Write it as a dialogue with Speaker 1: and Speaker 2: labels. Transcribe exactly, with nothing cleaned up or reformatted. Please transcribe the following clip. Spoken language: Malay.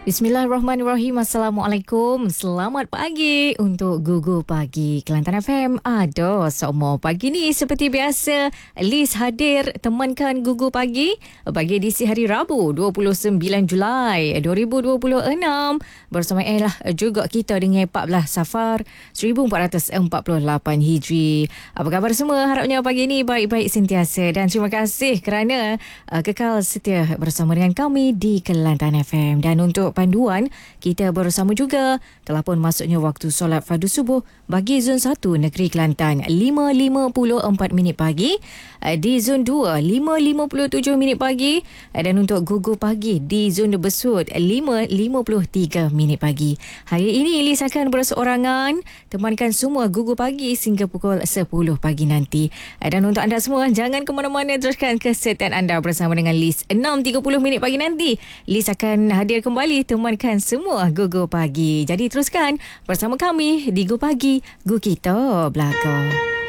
Speaker 1: Bismillahirrahmanirrahim. Assalamualaikum. Selamat pagi untuk Gugu Pagi Kelantan F M. Ada semua pagi ni seperti biasa. Liz hadir temankan Gugu Pagi bagi edisi hari Rabu dua puluh sembilan Julai dua ribu dua puluh enam. Bersama Ella juga kita dengan empat belas Safar seribu empat ratus empat puluh lapan Hijri. Apa khabar semua? Harapnya pagi ni baik-baik sentiasa. Dan terima kasih kerana uh, kekal setia bersama dengan kami di Kelantan F M. Dan untuk panduan, kita bersama juga telah pun masuknya waktu solat fardu subuh bagi zon satu Negeri Kelantan lima lima puluh empat minit pagi, di zon dua lima lima puluh tujuh minit pagi, dan untuk Gugu Pagi di zon Besut lima lima puluh tiga minit pagi. Hari ini Liz akan berseorangan temankan semua Gugu Pagi sehingga pukul sepuluh pagi nanti. Dan untuk anda semua, jangan ke mana-mana, teruskan kesetiaan anda bersama dengan Liz. enam tiga puluh minit pagi nanti Liz akan hadir kembali temankan semua Gugu Pagi. Jadi teruskan bersama kami di Gugu Pagi, Gugu Kita Belakang.